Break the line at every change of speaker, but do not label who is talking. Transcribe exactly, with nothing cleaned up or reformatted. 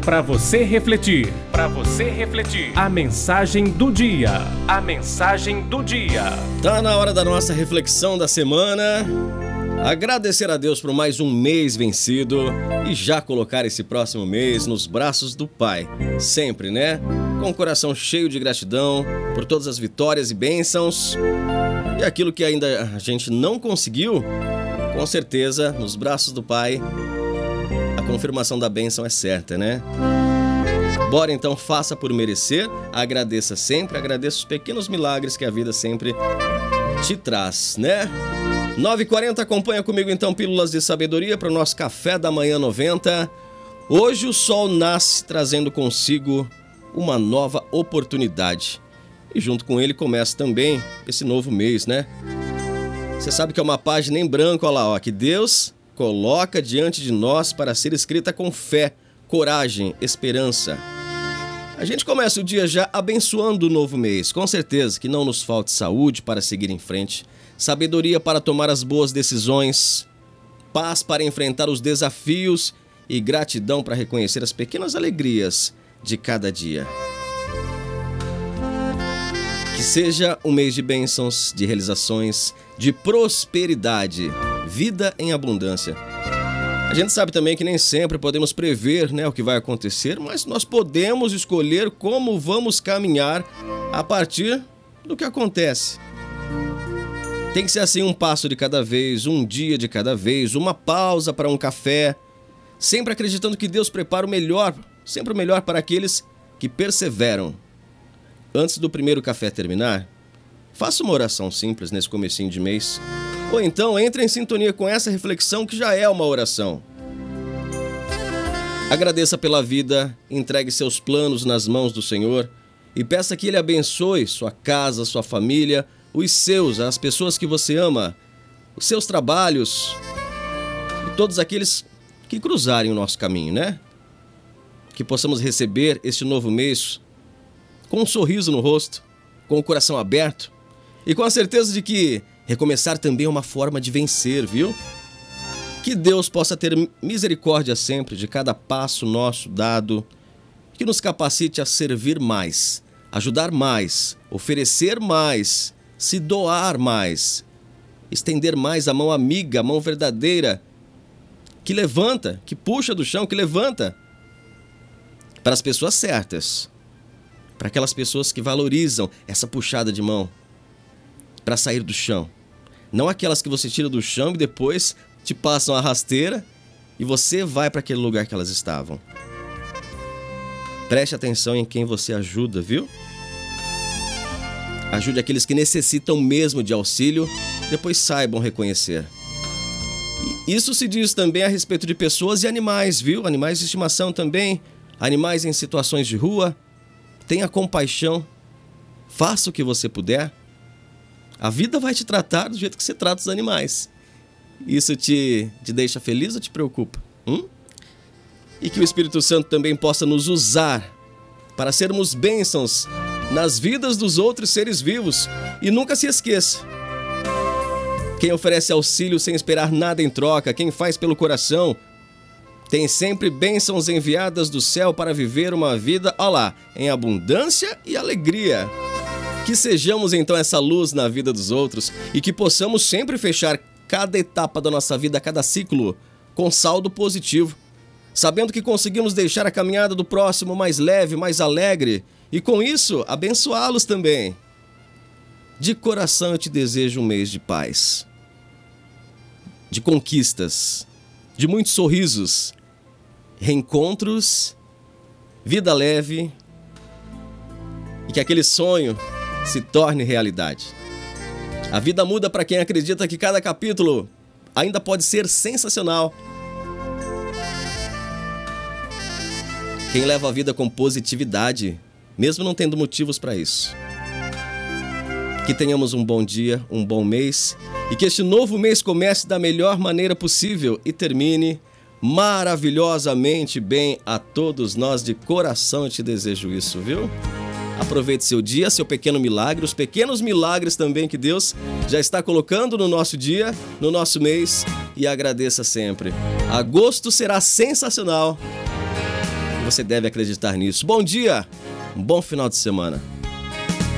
Para você refletir, para você refletir. A mensagem do dia, a mensagem do dia.
Tá na hora da nossa reflexão da semana. Agradecer a Deus por mais um mês vencido e já colocar esse próximo mês nos braços do Pai. Sempre, né? Com o coração cheio de gratidão por todas as vitórias e bênçãos. E aquilo que ainda a gente não conseguiu, com certeza, nos braços do Pai, a confirmação da bênção é certa, né? Bora então, faça por merecer, agradeça sempre, agradeça os pequenos milagres que a vida sempre te traz, né? nove e quarenta, acompanha comigo então Pílulas de Sabedoria para o nosso Café da Manhã noventa. Hoje o sol nasce trazendo consigo uma nova oportunidade. E junto com ele começa também esse novo mês, né? Você sabe que é uma página em branco, olha lá, ó, que Deus coloca diante de nós para ser escrita com fé, coragem, esperança. A gente começa o dia já abençoando o novo mês. Com certeza que não nos falte saúde para seguir em frente, sabedoria para tomar as boas decisões, paz para enfrentar os desafios e gratidão para reconhecer as pequenas alegrias de cada dia. Que seja um mês de bênçãos, de realizações, de prosperidade, vida em abundância. A gente sabe também que nem sempre podemos prever, né, o que vai acontecer, mas nós podemos escolher como vamos caminhar a partir do que acontece. Tem que ser assim, um passo de cada vez, um dia de cada vez, uma pausa para um café, sempre acreditando que Deus prepara o melhor, sempre o melhor para aqueles que perseveram. Antes do primeiro café terminar, faça uma oração simples nesse comecinho de mês. Ou então entre em sintonia com essa reflexão que já é uma oração. Agradeça pela vida, entregue seus planos nas mãos do Senhor e peça que Ele abençoe sua casa, sua família, os seus, as pessoas que você ama, os seus trabalhos e todos aqueles que cruzarem o nosso caminho, né? Que possamos receber este novo mês com um sorriso no rosto, com o coração aberto e com a certeza de que recomeçar também é uma forma de vencer, viu? Que Deus possa ter misericórdia sempre de cada passo nosso dado, que nos capacite a servir mais, ajudar mais, oferecer mais, se doar mais, estender mais a mão amiga, a mão verdadeira, que levanta, que puxa do chão, que levanta para as pessoas certas, para aquelas pessoas que valorizam essa puxada de mão para sair do chão. Não aquelas que você tira do chão e depois te passam a rasteira e você vai para aquele lugar que elas estavam. Preste atenção em quem você ajuda, viu? Ajude aqueles que necessitam mesmo de auxílio, depois saibam reconhecer. E isso se diz também a respeito de pessoas e animais, viu? Animais de estimação também, animais em situações de rua. Tenha compaixão, faça o que você puder. A vida vai te tratar do jeito que você trata os animais. Isso te, te deixa feliz ou te preocupa? Hum? E que o Espírito Santo também possa nos usar para sermos bênçãos nas vidas dos outros seres vivos. E nunca se esqueça, quem oferece auxílio sem esperar nada em troca, quem faz pelo coração, tem sempre bênçãos enviadas do céu para viver uma vida, ó lá, em abundância e alegria. Que sejamos então essa luz na vida dos outros e que possamos sempre fechar cada etapa da nossa vida, cada ciclo, com saldo positivo, sabendo que conseguimos deixar a caminhada do próximo mais leve, mais alegre e com isso abençoá-los também. De coração eu te desejo um mês de paz, de conquistas, de muitos sorrisos, reencontros, vida leve e que aquele sonho se torne realidade. A vida muda para quem acredita que cada capítulo ainda pode ser sensacional. Quem leva a vida com positividade, mesmo não tendo motivos para isso. Que tenhamos um bom dia, um bom mês e que este novo mês comece da melhor maneira possível e termine maravilhosamente bem a todos nós. De coração eu te desejo isso, viu? Aproveite seu dia, seu pequeno milagre, os pequenos milagres também que Deus já está colocando no nosso dia, no nosso mês, e agradeça sempre. Agosto será sensacional Você deve acreditar nisso. Bom dia, um bom final de semana.